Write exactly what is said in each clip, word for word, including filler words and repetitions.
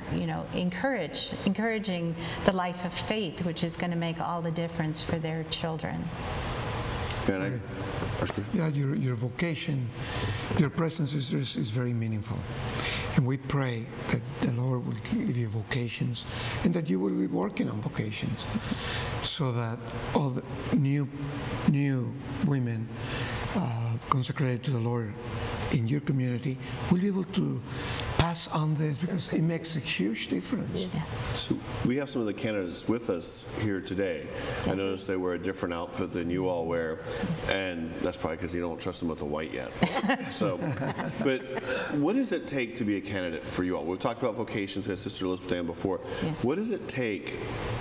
you know, encourage, encouraging the life of faith, which is going to make all the difference for their children. And I, yeah, your, your vocation, your presence is, is, is very meaningful. And we pray that the Lord will give you vocations and that you will be working on vocations so that all the new, new women uh, consecrated to the Lord in your community will be able to pass on this, because it makes a huge difference. Yeah. So we have some of the candidates with us here today. I noticed they wear a different outfit than you all wear, and that's probably because you don't trust them with the white yet. So, but what does it take to be a candidate for you all? We've talked about vocations, we had Sister Elizabeth Ann before. Yes. What does it take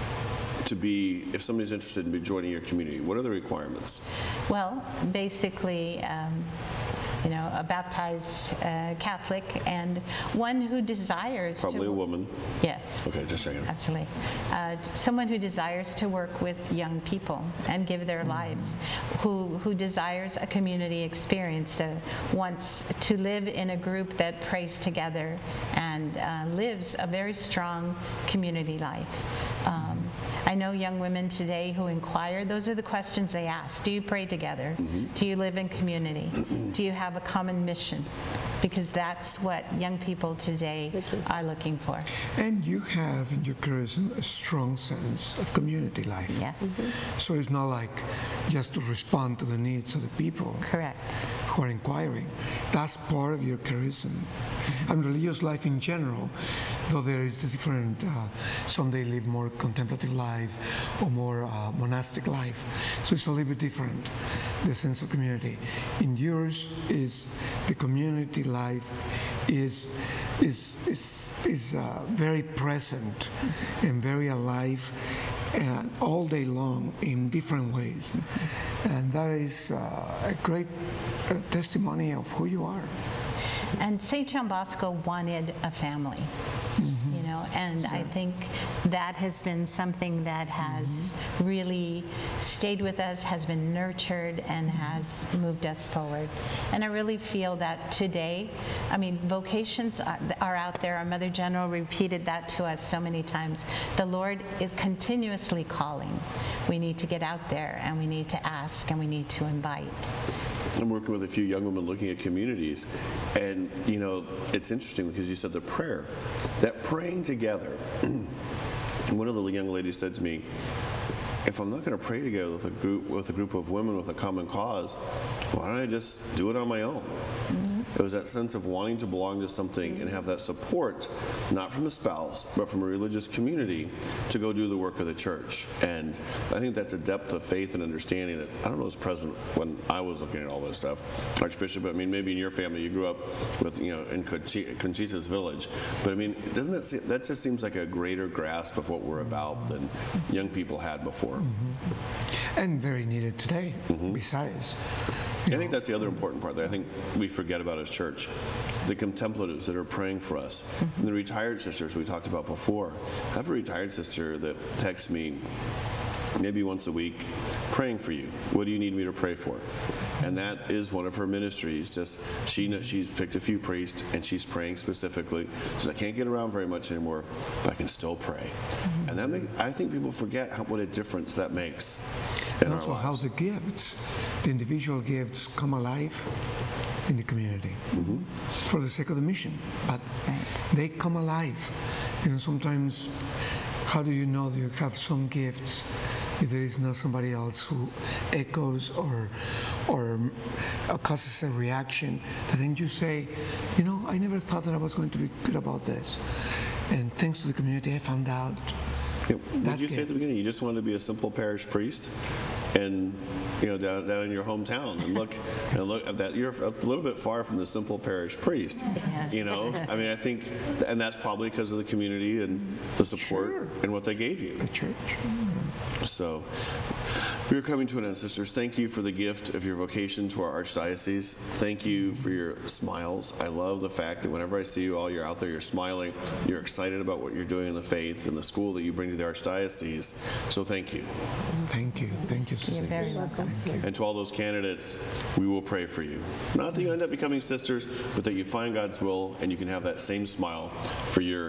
to be, if somebody's interested in be joining your community, what are the requirements? Well, basically, um, you know, a baptized uh, Catholic and one who desires Probably to... a woman. Yes. Okay, just checking. Absolutely. Uh, someone who desires to work with young people and give their lives, who, who desires a community experience, uh, wants to live in a group that prays together and uh, lives a very strong community life. Um, I know young women today who inquire, those are the questions they ask. Do you pray together? Mm-hmm. Do you live in community? Do you have a common mission? Because that's what young people today are looking for. And you have in your charism a strong sense of community life. Yes. Mm-hmm. So it's not like just to respond to the needs of the people. Correct. Who are inquiring. That's part of your charism. Mm-hmm. And religious life in general, though there is a different, uh, some they live more contemplative life or more uh, monastic life. So it's a little bit different, the sense of community. In yours is the community life is is is is uh, very present and very alive, and all day long in different ways, and that is uh, a great uh, testimony of who you are. And Saint John Bosco wanted a family, mm-hmm. you know, and yeah. I think that has been something that has mm-hmm. really stayed with us, has been nurtured, and has moved us forward. And I really feel that today, I mean, vocations are, are out there. Our Mother General repeated that to us so many times. The Lord is continuously calling. We need to get out there, and we need to ask, and we need to invite. I'm working with a few young women looking at communities, and you know, it's interesting because you said the prayer, that praying together. One of the young ladies said to me, if I'm not going to pray together with a group with a group of women with a common cause, why don't I just do it on my own? Mm-hmm. It was that sense of wanting to belong to something and have that support, not from a spouse, but from a religious community, to go do the work of the church. And I think that's a depth of faith and understanding that I don't know was present when I was looking at all this stuff. Archbishop, I mean, maybe in your family you grew up with, you know, in Conchi- Conchita's village, but I mean, doesn't that seem, that just seems like a greater grasp of what we're about than young people had before? Mm-hmm. And very needed today, mm-hmm. besides. I think that's the other important part that I think we forget about as church. The contemplatives that are praying for us. Mm-hmm. And the retired sisters we talked about before. I have a retired sister that texts me maybe once a week, praying for you. What do you need me to pray for? And that is one of her ministries. Just she knows, she's picked a few priests and she's praying specifically. She says, I can't get around very much anymore, but I can still pray. Mm-hmm. And that make, I think people forget how, what a difference that makes. And also how the gifts, the individual gifts, come alive in the community mm-hmm. for the sake of the mission. But right. they come alive. You know, sometimes, how do you know that you have some gifts if there is not somebody else who echoes or or causes a reaction that then you say, you know, I never thought that I was going to be good about this. And thanks to the community, I found out. Yeah. Did you say at the beginning you just wanted to be a simple parish priest, and you know down, down in your hometown, and look and look at that you're a little bit far from the simple parish priest. Yeah. You know, I mean, I think, and that's probably because of the community and the support sure. and what they gave you. The church. So, we're coming to an end, sisters. Thank you for the gift of your vocation to our archdiocese. Thank you for your smiles. I love the fact that whenever I see you all, you're out there, you're smiling, you're excited about what you're doing in the faith and the school that you bring to the archdiocese. So thank you. Thank you. Thank you, sister. You're very welcome. And to all those candidates, we will pray for you. Not that you end up becoming sisters, but that you find God's will and you can have that same smile for your